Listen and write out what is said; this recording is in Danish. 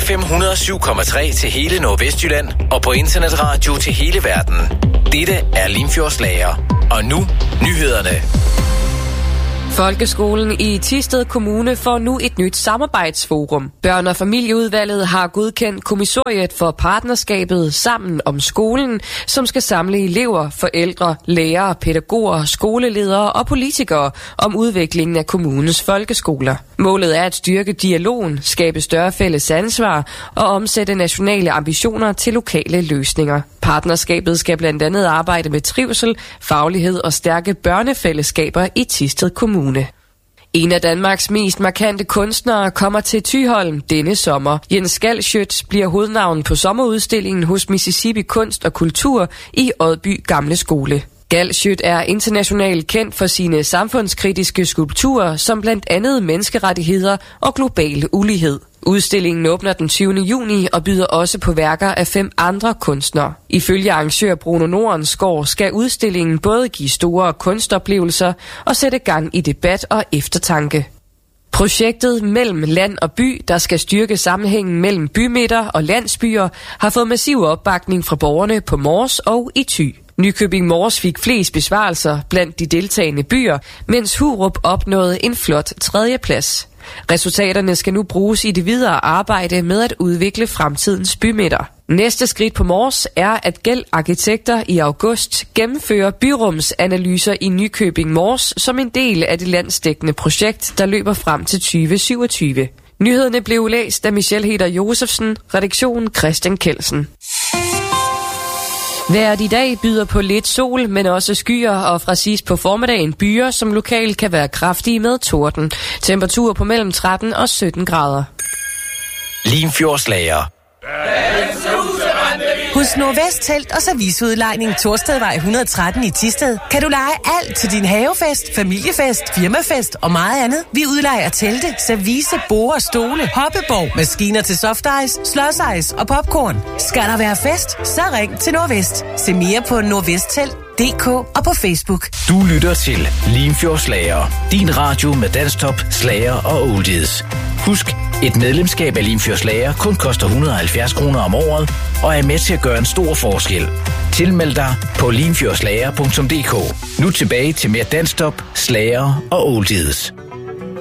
FM 107,3 til hele Nordvestjylland og på internetradio til hele verden. Dette er Limfjordslager. Og nu nyhederne. Folkeskolen i Thisted Kommune får nu et nyt samarbejdsforum. Børne- og familieudvalget har godkendt kommissoriet for partnerskabet Sammen om skolen, som skal samle elever, forældre, lærere, pædagoger, skoleledere og politikere om udviklingen af kommunens folkeskoler. Målet er at styrke dialogen, skabe større fælles ansvar og omsætte nationale ambitioner til lokale løsninger. Partnerskabet skal blandt andet arbejde med trivsel, faglighed og stærke børnefællesskaber i Thisted Kommune. En af Danmarks mest markante kunstnere kommer til Thyholm denne sommer. Jens Galschiøt bliver hovednavn på sommerudstillingen hos Mississippi Kunst og Kultur i Odby Gamle Skole. Galschiøt er internationalt kendt for sine samfundskritiske skulpturer, som blandt andet menneskerettigheder og global ulighed. Udstillingen åbner den 20. juni og byder også på værker af 5 andre kunstnere. Ifølge arrangør Bruno Nordensgaard skal udstillingen både give store kunstoplevelser og sætte gang i debat og eftertanke. Projektet Mellem Land og By, der skal styrke sammenhængen mellem bymidter og landsbyer, har fået massiv opbakning fra borgerne på Mors og i Thy. Nykøbing Mors fik flest besvarelser blandt de deltagende byer, mens Hurup opnåede en flot 3. plads. Resultaterne skal nu bruges i det videre arbejde med at udvikle fremtidens bymidter. Næste skridt på Mors er, at Gæld Arkitekter i august gennemfører byrumsanalyser i Nykøbing Mors som en del af det landsdækkende projekt, der løber frem til 2027. Nyhederne blev læst af Michelle Heder Josefsen, redaktionen Christian Kelsen. Vejret i dag byder på lidt sol, men også skyer og fra sidst på formiddagen byer, som lokalt kan være kraftige med torden. Temperatur på mellem 13 og 17 grader. Limfjordslager. Hos Nordvest Telt og Serviceudlejning Torstedvej 113 i Thisted kan du leje alt til din havefest, familiefest, firmafest og meget andet. Vi udlejer telte, service, borde, stole, hoppeborg, maskiner til softice, slush-ice og popcorn. Skal der være fest, så ring til Nordvest. Se mere på nordvesttelt.dk og på Facebook. Du lytter til Limfjordslager. Din radio med danstop, slager og oldies. Husk, et medlemskab af Limfjordslager kun koster 170 kroner om året og er med til at gøre en stor forskel. Tilmeld dig på limfjordslager.dk. Nu tilbage til mere danstop, slager og oldies.